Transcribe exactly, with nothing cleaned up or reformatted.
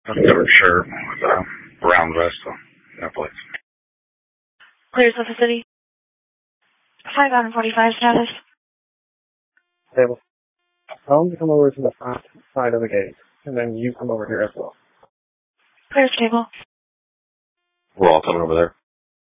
covered shirt with a brown vest, so no place. Clears of the city. five out of forty-five status. Table. Tell them to come over to the front side of the gate, and then you come over here as well. Clears table. We're all coming over there.